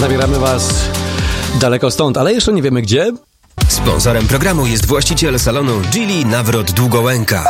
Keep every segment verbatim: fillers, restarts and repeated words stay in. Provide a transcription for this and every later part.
Zabieramy was daleko stąd, ale jeszcze nie wiemy gdzie. Sponsorem programu jest właściciel salonu Gili Nawrot Długołęka.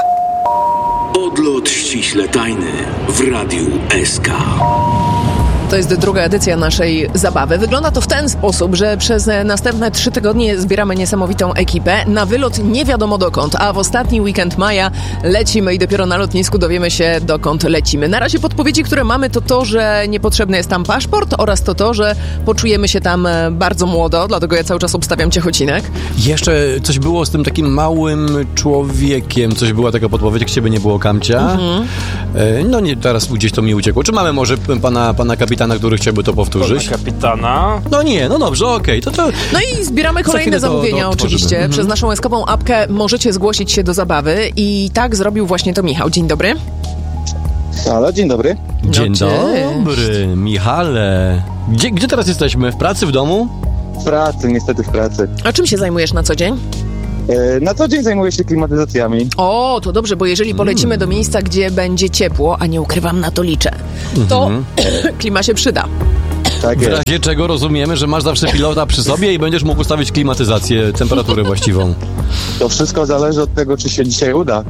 Odlot ściśle tajny w Radiu S K. To jest druga edycja naszej zabawy. Wygląda to w ten sposób, że przez następne trzy tygodnie zbieramy niesamowitą ekipę na wylot nie wiadomo dokąd, a w ostatni weekend maja lecimy i dopiero na lotnisku dowiemy się, dokąd lecimy. Na razie podpowiedzi, które mamy, to to, że niepotrzebny jest tam paszport oraz to to, że poczujemy się tam bardzo młodo, dlatego ja cały czas obstawiam Ciechocinek. Jeszcze coś było z tym takim małym człowiekiem, coś była taka podpowiedź, jak ciebie nie było, Kamcia. Mhm. No nie, teraz gdzieś to mi uciekło. Czy mamy może pana, pana kapitana, który chciałby to powtórzyć? Pana kapitana. No nie, no dobrze, okej. Okay. To, to... No i zbieramy kolejne zamówienia to, to oczywiście. Mhm. Przez naszą eskową apkę możecie zgłosić się do zabawy i tak zrobił właśnie to Michał. Dzień dobry. Halo, dzień dobry. Dzień no, dobry, Michale. Gdzie, gdzie teraz jesteśmy? W pracy, w domu? W pracy, niestety w pracy. A czym się zajmujesz na co dzień? Na co dzień zajmuję się klimatyzacjami. O, to dobrze, bo jeżeli polecimy mm. do miejsca, gdzie będzie ciepło, a nie ukrywam, na to liczę, to mm-hmm. klima się przyda. Tak w jest. razie czego rozumiemy, że masz zawsze pilota przy sobie i będziesz mógł ustawić klimatyzację, temperaturę właściwą. To wszystko zależy od tego, czy się dzisiaj uda.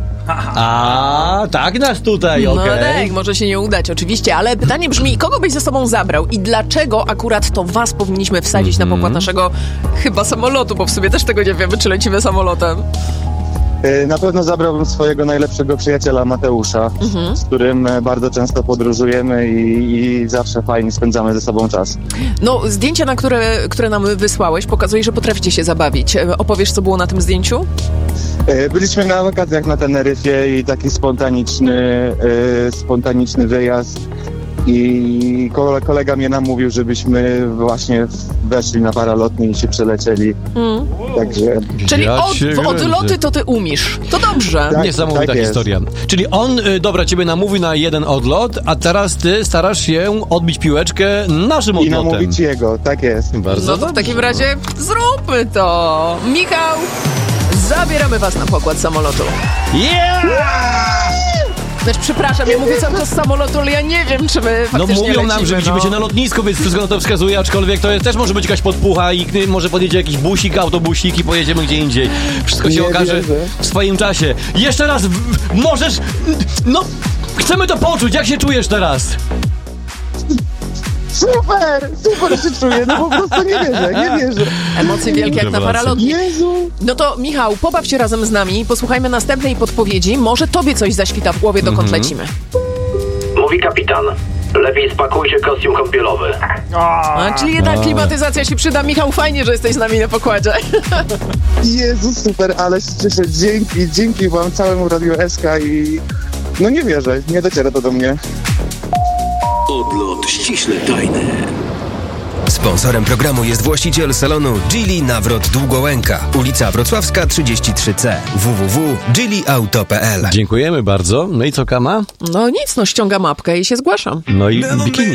A, tak nas tutaj, okej. No tak, może się nie udać, oczywiście, ale pytanie brzmi, kogo byś ze sobą zabrał i dlaczego akurat to was powinniśmy wsadzić mm-hmm. na pokład naszego chyba samolotu, bo w sumie też tego nie wiemy, czy lecimy samolotem. Na pewno zabrałbym swojego najlepszego przyjaciela Mateusza, mhm. z którym bardzo często podróżujemy i, i zawsze fajnie spędzamy ze sobą czas. No, zdjęcia, na które, które nam wysłałeś, pokazuje, że potraficie się zabawić. Opowiesz, co było na tym zdjęciu? Byliśmy na wakacjach na Teneryfie i taki spontaniczny, spontaniczny wyjazd. I kolega mnie namówił, żebyśmy właśnie weszli na paralotnie i się przelecieli. Mm. Także... Czyli od, w odloty to ty umiesz. To dobrze. Tak, Niesamowita tak historia. Czyli on, dobra, ciebie namówi na jeden odlot, a teraz ty starasz się odbić piłeczkę naszym odlotem. I namówić jego, tak jest. Bardzo no to w takim razie zróbmy to. Michał, zabieramy was na pokład samolotu. Yeah! Znaczy, przepraszam, ja mówię cały czas z samolotu, ale ja nie wiem, czy my faktycznie No mówią lecimy, nam, że widzimy no. się na lotnisku, więc wszystko na to wskazuje, aczkolwiek to jest, też może być jakaś podpucha i może podjedzie jakiś busik, autobusik i pojedziemy gdzie indziej. Wszystko się nie okaże wierzę. w swoim czasie. Jeszcze raz, w, możesz... No, chcemy to poczuć, jak się czujesz teraz? Super, super się czuję, no po prostu nie wierzę, nie wierzę. Emocje wielkie jak na paralotni. Jezu. No to Michał, pobaw się razem z nami, posłuchajmy następnej podpowiedzi, może tobie coś zaświta w głowie, dokąd mm-hmm. lecimy. Mówi kapitan, lepiej spakujcie kostium kąpielowy. A, czyli jednak A. klimatyzacja się przyda. Michał, fajnie, że jesteś z nami na pokładzie. Jezu, super, ale się cieszę, dzięki, dzięki wam całemu Radiu S K i no nie wierzę, nie dociera to do mnie. Odlot ściśle tajny. Sponsorem programu jest właściciel salonu Gili Nawrot Długołęka, ulica Wrocławska trzydzieści trzy C, w w w kropka gili auto kropka p l. Dziękujemy bardzo. No i co, Kama? No nic, no ściągam mapkę i się zgłaszam. No i bikini.